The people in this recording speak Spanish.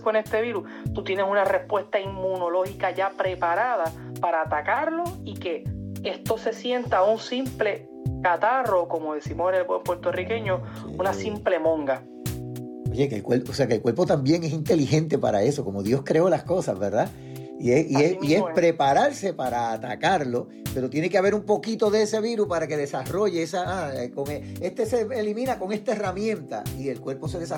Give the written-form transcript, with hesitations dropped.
con este virus, tú tienes una respuesta inmunológica ya preparada para atacarlo y que esto se sienta un simple catarro, como decimos en el buen puertorriqueño, una simple monga. Oye, que el cuerpo también es inteligente para eso, como Dios creó las cosas, ¿verdad? Y es prepararse para atacarlo, pero tiene que haber un poquito de ese virus para que desarrolle este se elimina con esta herramienta y el cuerpo se desarrolla